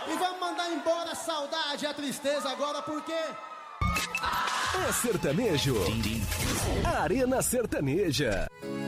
E vamos mandar embora a saudade e a tristeza agora, porque... É sertanejo. Arena Sertaneja.